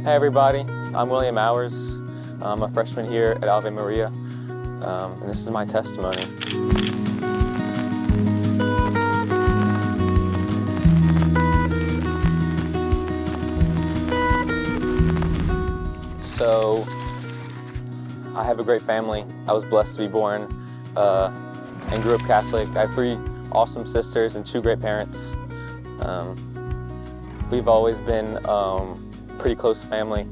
Hey everybody, I'm William Mowers. I'm a freshman here at Ave Maria, and this is my testimony. So, I have a great family. I was blessed to be born and grew up Catholic. I have 3 awesome sisters and 2 great parents. We've always been pretty close family.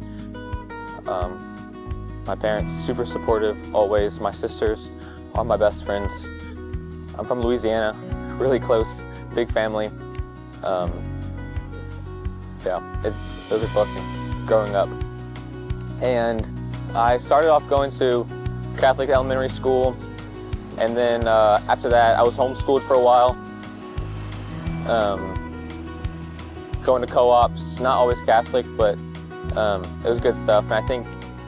My parents super supportive always. My sisters are my best friends. I'm from Louisiana, really close, big family. Yeah, it was a blessing growing up. And I started off going to Catholic elementary school, and then after that I was homeschooled for a while. Going to co-ops, not always Catholic, but it was good stuff. And I think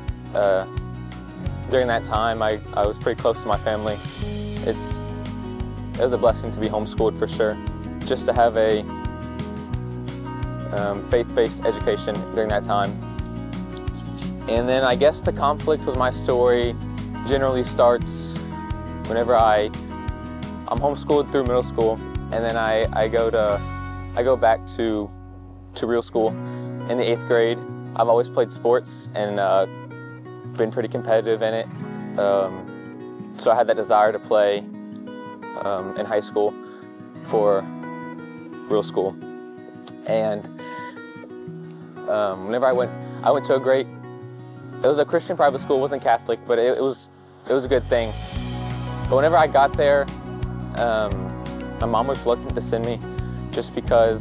during that time I was pretty close to my family. It was a blessing to be homeschooled for sure. Just to have a faith-based education during that time. And then I guess the conflict with my story generally starts whenever I'm homeschooled through middle school, and then I go back to real school in the 8th grade. I've always played sports and been pretty competitive in it. So I had that desire to play in high school for real school. And whenever I went to it was a Christian private school. It wasn't Catholic, but it was a good thing. But whenever I got there, my mom was reluctant to send me, just because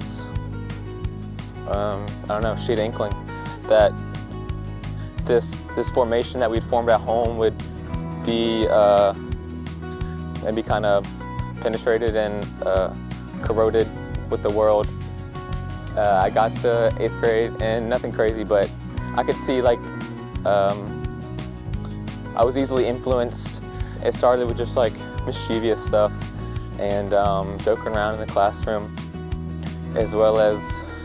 I don't know, she had an inkling that this formation that we'd formed at home would be maybe kind of penetrated and corroded with the world. I got to 8th grade and nothing crazy, but I could see like I was easily influenced. It started with just like mischievous stuff and joking around in the classroom, as well as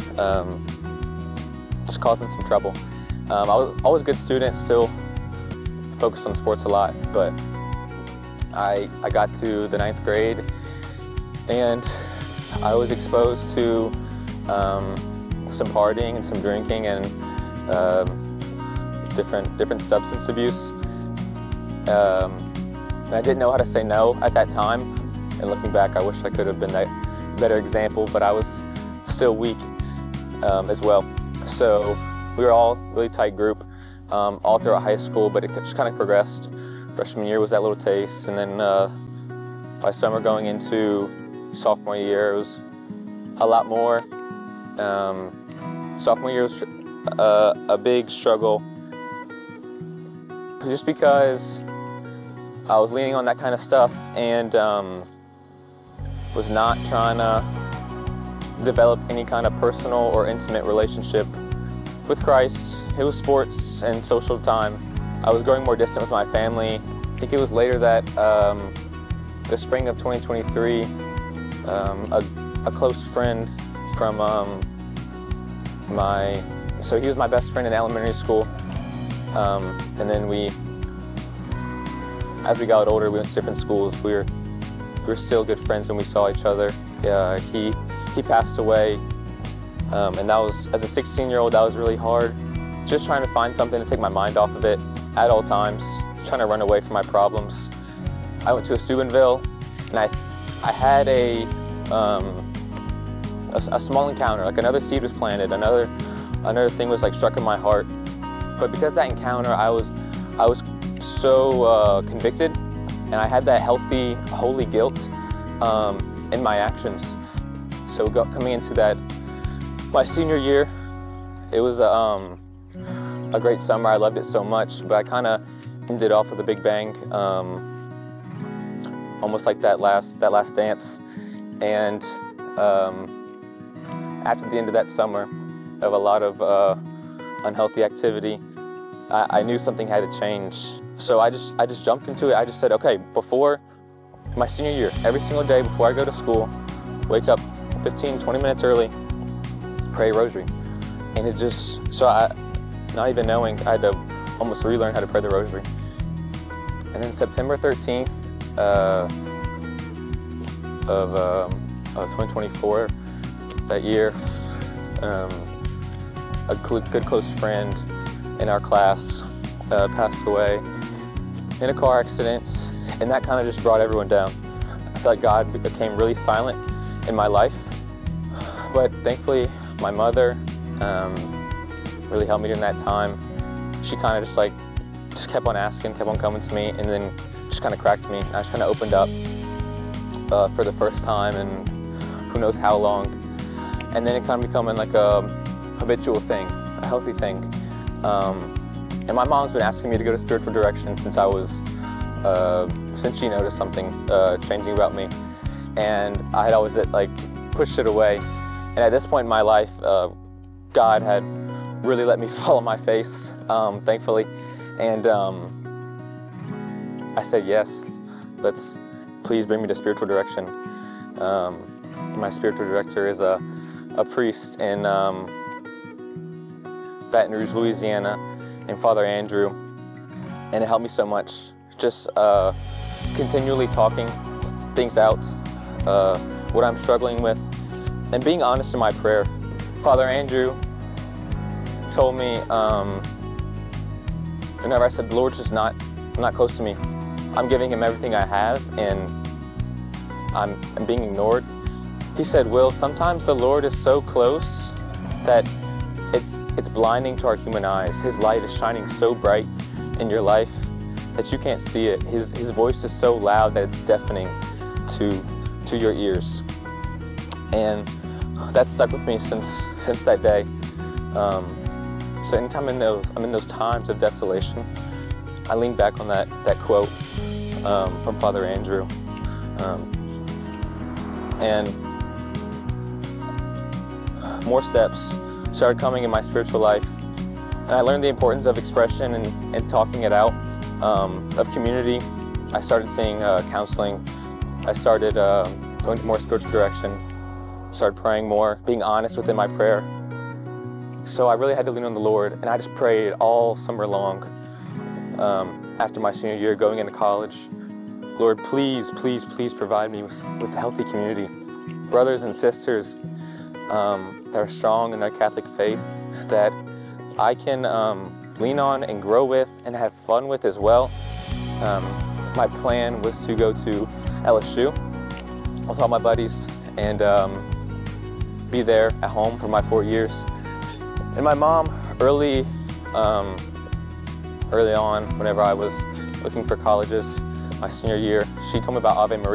just causing some trouble. I was always a good student, still focused on sports a lot, but I got to the 9th grade and I was exposed to some partying and some drinking and different substance abuse. And I didn't know how to say no at that time. And looking back, I wish I could have been that better example, but I was still weak as well. So we were all a really tight group all throughout high school, but it just kind of progressed. Freshman year was that little taste, and then by summer going into sophomore year, it was a lot more. Sophomore year was a big struggle, just because I was leaning on that kind of stuff and was not trying to develop any kind of personal or intimate relationship with Christ. It was sports and social time. I was growing more distant with my family. I think it was later that the spring of 2023, a close friend from so he was my best friend in elementary school, and then as we got older, we went to different schools. We were still good friends when we saw each other. He passed away, and that was, as a 16-year-old, that was really hard. Just trying to find something to take my mind off of it at all times, trying to run away from my problems. I went to a Steubenville, and I had a small encounter, like another seed was planted, another thing was like struck in my heart. But because of that encounter, I was so convicted, and I had that healthy, holy guilt in my actions. So coming into my senior year, it was a great summer. I loved it so much, but I kind of ended off with a big bang, almost like that last dance. And after the end of that summer of a lot of unhealthy activity, I knew something had to change. So I just jumped into it. I just said, okay, before my senior year, every single day before I go to school, wake up 15, 20 minutes early, pray rosary. And it just, so not even knowing, I had to almost relearn how to pray the rosary. And then September 13th of 2024, that year, a good close friend in our class passed away in a car accident, and that kind of just brought everyone down. I feel like God became really silent in my life, but thankfully my mother really helped me during that time. She kind of just kept on asking, kept on coming to me, and then just kind of cracked me. I just kind of opened up for the first time in who knows how long, and then it kind of becoming like a habitual thing, a healthy thing. And my mom's been asking me to go to spiritual direction since she noticed something changing about me, and I had always pushed it away. And at this point in my life, God had really let me fall on my face, thankfully, and I said yes. Please bring me to spiritual direction. My spiritual director is a priest in Baton Rouge, Louisiana, and Father Andrew, and it helped me so much. Just continually talking things out, what I'm struggling with, and being honest in my prayer. Father Andrew told me, whenever I said the Lord's just not close to me, I'm giving him everything I have, and I'm being ignored. He said, Will, sometimes the Lord is so close that it's blinding to our human eyes. His light is shining so bright in your life that you can't see it. His voice is so loud that it's deafening to your ears. And that stuck with me since that day. So anytime I'm in those times of desolation, I lean back on that quote from Father Andrew. And more steps started coming in my spiritual life. And I learned the importance of expression and talking it out, of community. I started seeing counseling. I started going to more spiritual direction. Started praying more, being honest within my prayer. So I really had to lean on the Lord, and I just prayed all summer long. After my senior year, going into college, Lord, please, please, please provide me with a healthy community. Brothers and sisters that are strong in their Catholic faith, that I can lean on and grow with and have fun with as well. My plan was to go to LSU with all my buddies and be there at home for my 4 years. And my mom, early on, whenever I was looking for colleges, my senior year, she told me about Ave Maria.